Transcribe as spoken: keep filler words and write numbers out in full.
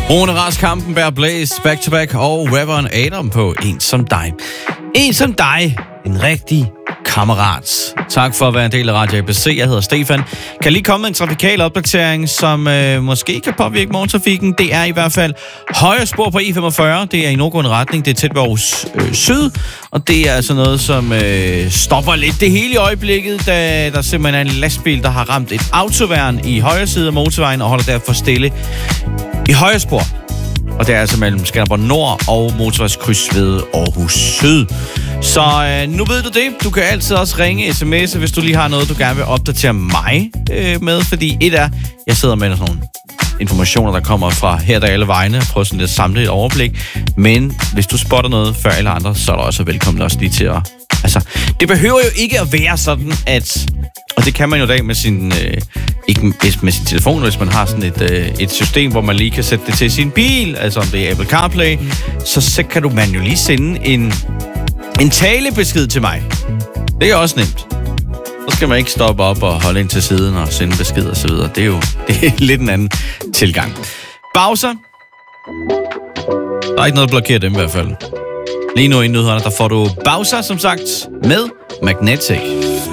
Rune Rask, Kampenberg, Blaze, Back to Back og rapperen Adam på En som dig. En som dig. En rigtig kammerat. Tak for at være en del af Radio A B C. Jeg hedder Stefan. Kan lige komme en trafikal opdatering, som øh, måske kan påvirke morgentrafikken. Det er i hvert fald højre spor på E femogfyrre. Det er i nordgående retning. Det er tæt ved Aarhus øh, Syd. Og det er altså noget, som øh, stopper lidt det hele i øjeblikket, da der simpelthen er en lastbil, der har ramt et autoværn i højre side af motorvejen og holder derfor stille i højre spor. Og det er altså mellem Skanderborg Nord og motorvejskryds ved Aarhus Syd. Så øh, nu ved du det. Du kan altid også ringe sms'e, hvis du lige har noget, du gerne vil opdatere mig øh, med. Fordi et er, jeg sidder med sådan nogle informationer, der kommer fra her der alle vegne, og prøver sådan lidt at samle et overblik. Men hvis du spotter noget før alle andre, så er du også velkommen også lige til at... Altså, det behøver jo ikke at være sådan, at... Og det kan man jo i dag med sin, øh, ikke med sin telefon, hvis man har sådan et, øh, et system, hvor man lige kan sætte det til sin bil, altså om det er Apple CarPlay, så, så kan du man jo lige sende en, en talebesked til mig. Det er også nemt. Så skal man ikke stoppe op og holde ind til siden og sende besked og så videre. Det er jo det er lidt en anden tilgang. Bowser. Der er ikke noget, der blokerer dem i hvert fald. Lige nu i nyhederne, der får du Bowser, som sagt, med Magnetic.